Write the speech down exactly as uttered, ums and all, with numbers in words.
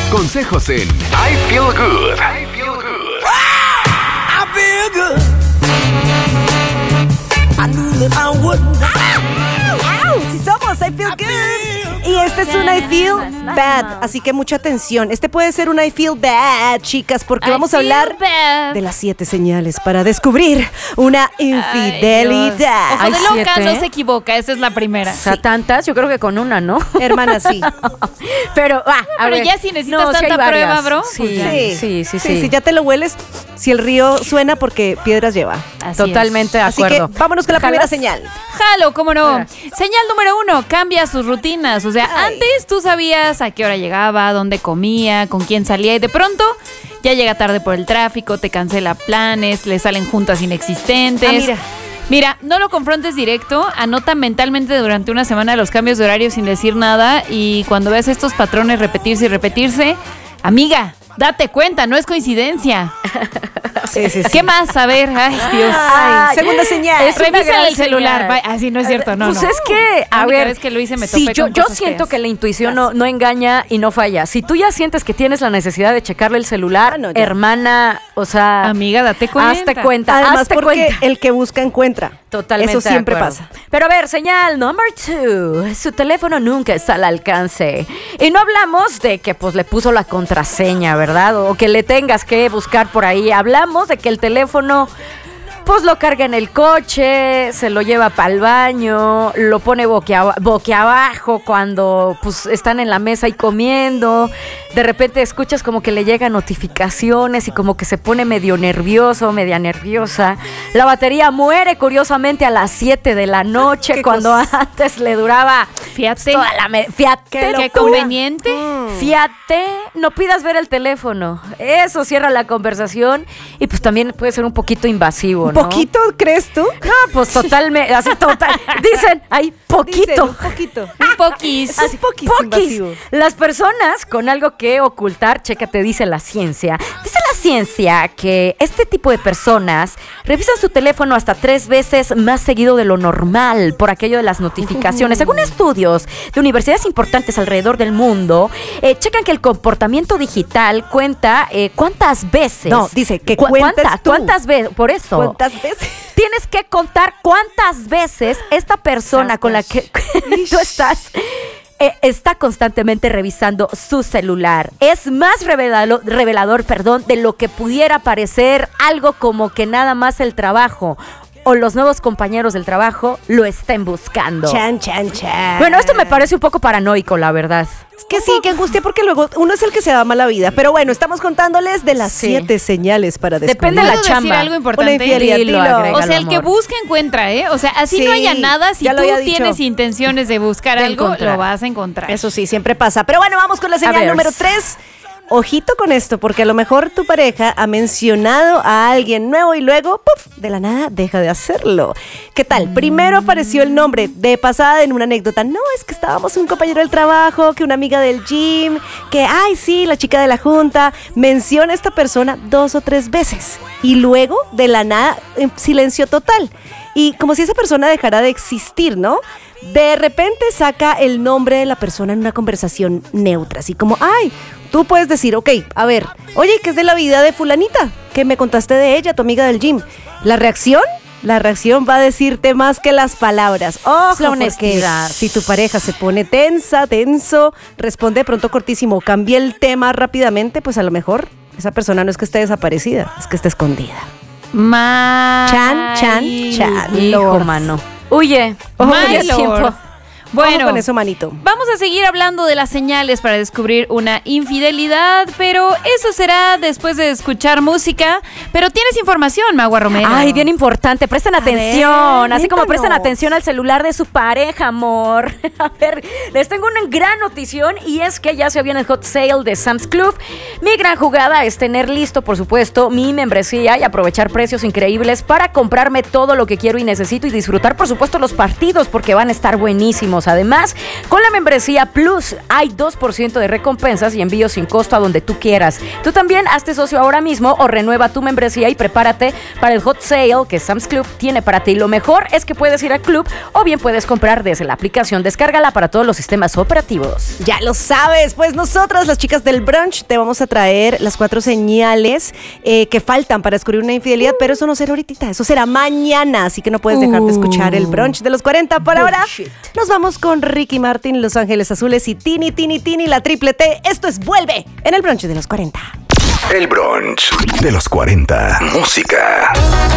Consejos en I Feel Good. I Feel Good. I feel good. I knew that I wouldn't. Si somos I Feel Good. Y este es un I Feel Bad, así que mucha atención. Este puede ser un I Feel Bad, chicas, porque I vamos a hablar bad. de las siete señales para descubrir una infidelidad. Ojo ¿Hay de loca, siete? no se equivoca, esa es la primera. O sea, tantas, yo creo que con una, ¿no? Hermana, sí. Pero, ah, a Pero ver. ya si necesitas No, sí hay tanta varias. prueba, bro. Sí, pues ya. sí, sí, sí, sí. Si ya te lo hueles, si el río suena porque piedras lleva. Así Totalmente de Así acuerdo. que vámonos con la primera ¿Jalas? señal. es. Jalo, cómo no. Mira. Señal número uno, cambia sus rutinas. O sea, Ay. antes tú sabías a qué hora llegaba, dónde comía, con quién salía y de pronto ya llega tarde por el tráfico, te cancela planes, le salen juntas inexistentes. Ah, mira. Mira, no lo confrontes directo, anota mentalmente durante una semana los cambios de horario sin decir nada y cuando veas estos patrones repetirse y repetirse, amiga, date cuenta, no es coincidencia. Sí, sí, sí. ¿Qué más? A ver, ay, Dios. Ay, segunda señal. Es una Revisa gran el celular. señal. Vaya, así no es cierto, no, Pues no. es que, La a única ver, vez que lo hice me sí, topé yo, con yo cosas siento feas. que la intuición no, no engaña y no falla. Si tú ya sientes que tienes la necesidad de checarle el celular, Ah, no, ya. hermana, o sea, Amiga, date cuenta. hazte cuenta, Además, hazte porque cuenta. el que busca encuentra. Totalmente. Eso siempre de acuerdo. pasa. Pero a ver, señal number two. Su teléfono nunca está al alcance. Y no hablamos de que pues le puso la contraseña, ¿verdad? O que le tengas que buscar por ahí. Hablamos de que el teléfono pues lo carga en el coche, se lo lleva para el baño, lo pone boquia, boquiabajo cuando pues están en la mesa y comiendo. De repente escuchas como que le llegan notificaciones y como que se pone medio nervioso, media nerviosa. La batería muere curiosamente a las siete de la noche Qué cuando cosas. antes le duraba Fíjate. toda la me- Fíjate, Qué locura. conveniente. Fíjate, no pidas ver el teléfono. Eso cierra la conversación y pues también puede ser un poquito invasivo, ¿Un ¿no? poquito, crees tú? No, pues totalmente, así total. Dicen, hay Dicen, poquito. un poquito. Un poquis. Así poquis, Poquis. invasivo. Las personas con algo que ocultar, chécate, dice la ciencia. Dice la ciencia que este tipo de personas revisan su teléfono hasta tres veces más seguido de lo normal por aquello de las notificaciones. Según estudios de universidades importantes alrededor del mundo, eh, checan que el comportamiento digital cuenta eh, cuántas veces. No, dice que ¿Cu- cuentes cuánta- tú. ¿Cuántas veces? Por eso. ¿Cuántas veces? Tienes que contar cuántas veces esta persona con la que tú estás eh, está constantemente revisando su celular. Es más revelado- revelador, perdón, de lo que pudiera parecer algo como que nada más el trabajo o los nuevos compañeros del trabajo lo estén buscando. Chan, chan, chan. Bueno, esto me parece un poco paranoico, la verdad. Es que sí, que angustia porque luego uno es el que se da mala vida. Pero bueno, estamos contándoles de las Sí. siete señales para descubrir. Depende de la ¿Puedo decir chamba. algo importante? Una infidelidad, Dilo, dilo. agrégalo, O sea, el que amor. busca encuentra, ¿eh? O sea, así Sí, no haya nada, si ya lo tú había dicho. tienes intenciones de buscar De algo, encontrar. lo vas a encontrar. Eso sí, siempre pasa. Pero bueno, vamos con la señal ver. número tres. Ojito con esto, porque a lo mejor tu pareja ha mencionado a alguien nuevo y luego, ¡puf!, de la nada deja de hacerlo. ¿Qué tal? Primero apareció el nombre de pasada en una anécdota. No, es que estábamos un compañero del trabajo, que una amiga del gym, que, ay, sí, la chica de la junta. Menciona a esta persona dos o tres veces. Y luego, de la nada, en silencio total. Y como si esa persona dejara de existir, ¿no? De repente saca el nombre de la persona en una conversación neutra, así como, ay, tú puedes decir, ok, a ver, oye, ¿qué es de la vida de fulanita? Que me contaste de ella, tu amiga del gym. La reacción, la reacción va a decirte más que las palabras. Ojo, Es la honestidad. porque si tu pareja se pone tensa, tenso, responde de pronto cortísimo, cambia el tema rápidamente, pues a lo mejor esa persona no es que esté desaparecida, es que está escondida. My Chan, chan, chan. Hijo, Lord. mano. Huye. My Huye a Lord. tiempo. Bueno, Ojo con eso, manito. vamos a seguir hablando de las señales para descubrir una infidelidad, pero eso será después de escuchar música. Pero tienes información, Magua Romero. Ay, bien importante, presten A atención, ver, así como cuéntanos. presten atención al celular de su pareja, amor. A ver, les tengo una gran notición y es que ya se viene el hot sale de Sam's Club. Mi gran jugada es tener listo, por supuesto, mi membresía y aprovechar precios increíbles para comprarme todo lo que quiero y necesito y disfrutar, por supuesto, los partidos porque van a estar buenísimos. puntos. Además, con la membresía Plus hay dos por ciento de recompensas y envíos sin costo a donde tú quieras. Tú también hazte socio ahora mismo o renueva tu membresía y prepárate para el hot sale que Sam's Club tiene para ti. Lo mejor es que puedes ir al club o bien puedes comprar desde la aplicación. Descárgala para todos los sistemas operativos. Ya lo sabes, pues nosotras, las chicas del brunch, te vamos a traer las cuatro señales eh, que faltan para descubrir una infidelidad, pero eso no será ahorita, eso será mañana, así que no puedes dejar de escuchar el brunch de los cuarenta. Por ahora, nos vamos con Ricky Martin, Los Ángeles Azules y Tini, Tini, Tini, la triple T. Esto es Vuelve en el brunch de los cuarenta. El brunch de los cuarenta. Música.